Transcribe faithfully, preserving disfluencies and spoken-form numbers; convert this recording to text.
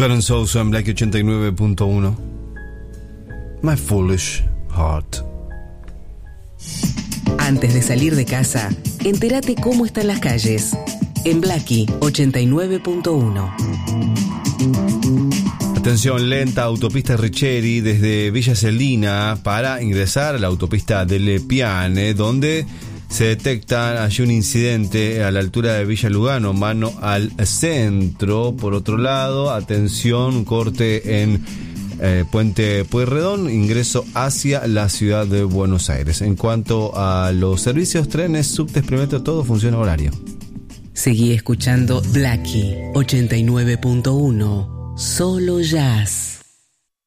Karen Sousa en Black ochenta y nueve punto uno. My Foolish Heart. Antes de salir de casa, entérate cómo están las calles. En Blackie ochenta y nueve punto uno. Atención, lenta autopista Richeri desde Villa Celina para ingresar a la autopista del Piane, donde se detecta allí un incidente a la altura de Villa Lugano, mano al centro. Por otro lado, atención, corte en eh, Puente Pueyrredón, ingreso hacia la ciudad de Buenos Aires. En cuanto a los servicios, trenes, subtes, premetro, todo funciona a horario. Seguí escuchando Blackie ochenta y nueve punto uno. Solo jazz.